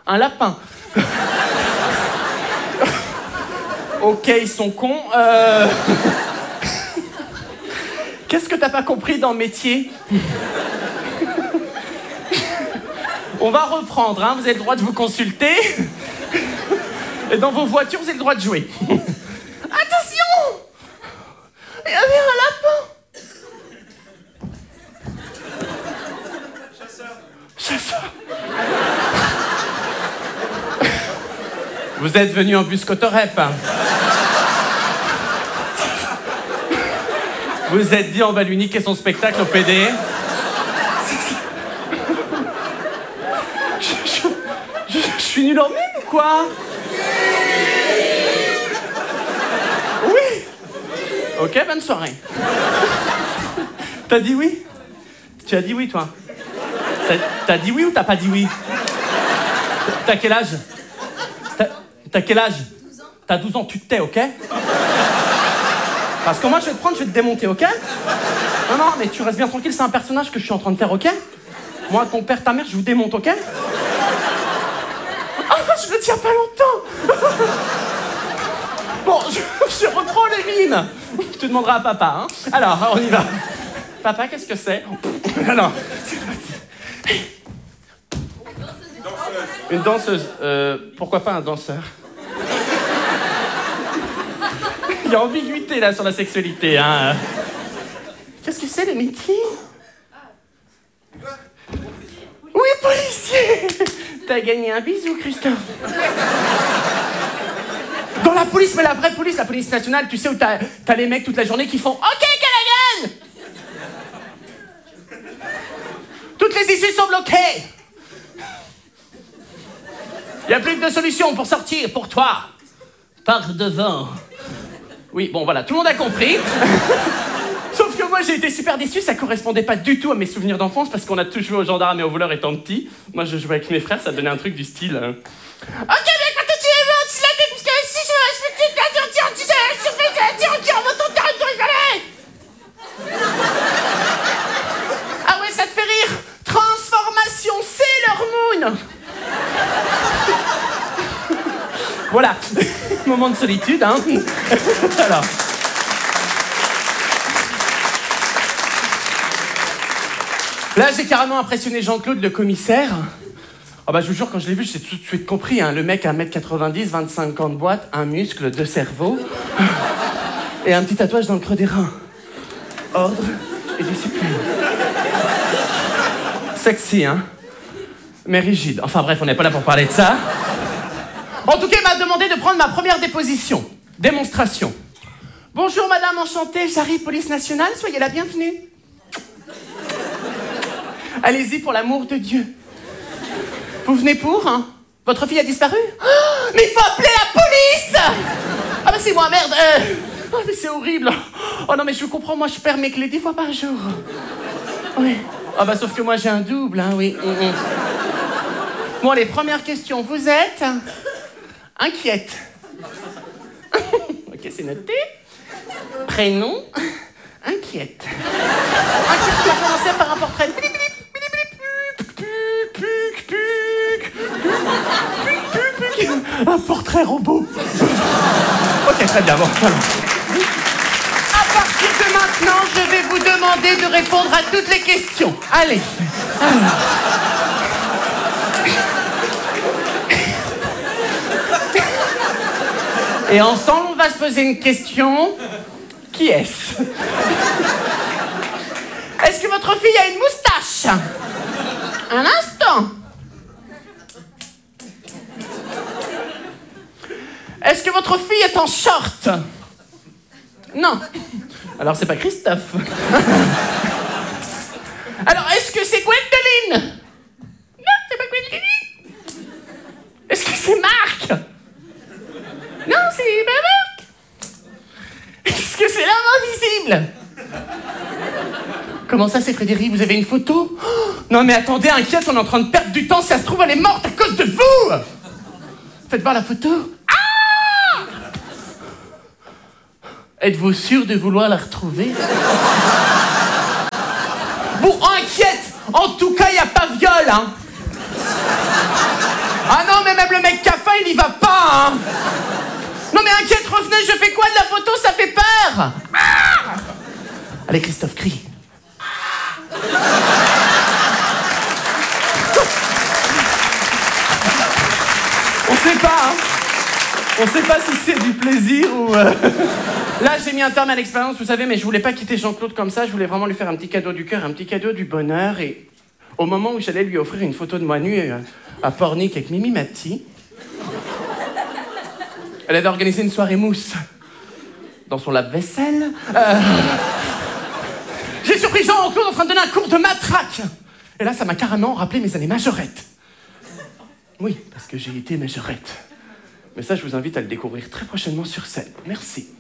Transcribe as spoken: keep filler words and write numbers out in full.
Un lapin. Ok, ils sont cons. Euh... Qu'est-ce que t'as pas compris dans le métier? On va reprendre, hein. Vous avez le droit de vous consulter. Et dans vos voitures, vous avez le droit de jouer. Attention! Il y avait un lapin. Chasseur. Chasseur. Vous êtes venu en bus Cotorep. Hein. Vous êtes dit, on va lui niquer son spectacle au P D. Je, je, je, je suis nul en mime ou quoi? Oui. Ok, bonne soirée. T'as dit oui? Tu as dit oui, toi? T'as, t'as dit oui ou t'as pas dit oui? T'as quel âge? T'as, t'as quel âge? douze ans. T'as douze ans, tu te tais, ok? Parce que moi, je vais te prendre, je vais te démonter, ok? Non, non, mais tu restes bien tranquille, c'est un personnage que je suis en train de faire, ok? Moi, ton père, ta mère, je vous démonte, ok? Ah, je le tiens pas longtemps. Bon, je, je reprends les mimes. Tu te demanderas à papa, hein? Alors, on y va. Papa, qu'est-ce que c'est? Alors, c'est parti. Une danseuse. Euh, pourquoi pas un danseur? Il y a ambiguïté, là, sur la sexualité, hein. Qu'est-ce que c'est, le métier? Oui, policier. T'as gagné un bisou, Christophe. Dans la police, mais la vraie police, la police nationale, tu sais, où t'as, t'as les mecs toute la journée qui font « Ok, Callaghan !» Toutes les issues sont bloquées. Il n'y a plus que de solution pour sortir, pour toi. Par devant. Oui, bon, voilà, tout le monde a compris. Sauf que moi, j'ai été super déçu, ça correspondait pas du tout à mes souvenirs d'enfance, parce qu'on a tous joué aux gendarmes et aux voleurs étant petits. Moi, je jouais avec mes frères, ça donnait un truc du style... Euh... Ok, mec, maintenant tu es mort, si la tête, parce que si je me suis dit, tire, tire, tire, tire, tire, tire, tire, on ton territoire, il fallait. Ah ouais, ça te fait rire? Transformation, c'est leur moon. Voilà, moment de solitude, hein. Alors. Là, j'ai carrément impressionné Jean-Claude, le commissaire. Oh bah, je vous jure, quand je l'ai vu, j'ai tout de suite compris, hein. Le mec à un mètre quatre-vingt-dix, vingt-cinq ans de boîte, un muscle, deux cerveaux, et un petit tatouage dans le creux des reins. Ordre et discipline. Sexy, hein. Mais rigide. Enfin bref, on n'est pas là pour parler de ça. En tout cas, il m'a demandé de prendre ma première déposition. Démonstration. Bonjour, madame, enchantée, j'arrive, police nationale, soyez la bienvenue. Allez-y, pour l'amour de Dieu. Vous venez pour, hein? Votre fille a disparu? Oh, mais il faut appeler la police! Ah bah c'est moi, merde. Euh... Oh, mais c'est horrible. Oh non, mais je comprends, moi, je perds mes clés dix fois par jour. Oui. Ah bah sauf que moi, j'ai un double, hein, oui. Mm -mm. Bon, les premières questions. Vous êtes... inquiète. Ok, c'est noté. Prénom, inquiète. Inquiète, on va commencer par un portrait. Un portrait robot. Ok, très bien, bon. À partir de maintenant, je vais vous demander de répondre à toutes les questions. Allez. Alors. Et ensemble, on va se poser une question. Qui est-ce? Est-ce que votre fille a une moustache? Un instant. Est-ce que votre fille est en short? Non. Alors, c'est pas Christophe. Alors, est-ce que c'est Gwendoline? Non, c'est pas Gwendoline. Est-ce que c'est Marc? Non, c'est pas Marc. Est-ce que c'est l'homme invisible? Comment ça, c'est Frédéric? Vous avez une photo? Oh, non, mais attendez, inquiète, on est en train de perdre du temps. Si ça se trouve, elle est morte à cause de vous. Faites voir la photo. Ah! Êtes-vous sûr de vouloir la retrouver? Bon, inquiète. En tout cas, il n'y a pas viol, hein. Ah non, mais même le mec qui a faim, il y va pas, hein. Non mais inquiète, revenez, je fais quoi de la photo, ça fait peur. Allez Christophe, crie. On sait pas, hein. On sait pas si c'est du plaisir ou... Euh... Là, j'ai mis un terme à l'expérience, vous savez, mais je voulais pas quitter Jean-Claude comme ça, je voulais vraiment lui faire un petit cadeau du cœur, un petit cadeau du bonheur, et au moment où j'allais lui offrir une photo de moi nue euh, à Pornic avec Mimi Mati, elle avait organisé une soirée mousse dans son lave-vaisselle. Euh... J'ai surpris Jean-Claude en train de donner un cours de matraque. Et là, ça m'a carrément rappelé mes années majorettes. Oui, parce que j'ai été majorette. Mais ça, je vous invite à le découvrir très prochainement sur scène. Merci.